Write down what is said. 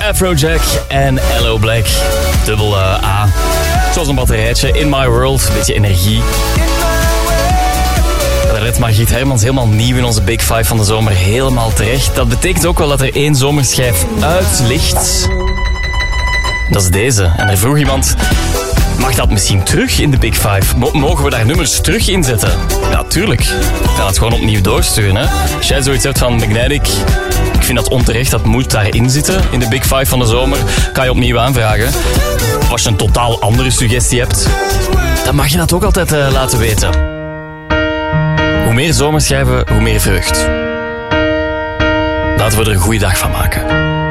Afrojack en Hello Black. Dubbel A. Zoals een batterijtje. In My World. Een beetje energie. Daarnet Margriet Hermans helemaal nieuw in onze Big Five van de zomer. Helemaal terecht. Dat betekent ook wel dat er 1 zomerschijf uit ligt. Dat is deze. En er vroeg iemand... Mag dat misschien terug in de Big Five? Mogen we daar nummers terug in zetten? Ja, tuurlijk. Ik kan het gewoon opnieuw doorsturen. Hè? Als jij zoiets hebt van McNidic, ik vind dat onterecht, dat moet daarin zitten in de Big Five van de zomer, kan je opnieuw aanvragen. Of als je een totaal andere suggestie hebt, dan mag je dat ook altijd laten weten. Hoe meer zomerschijven, hoe meer vreugd. Laten we er een goede dag van maken.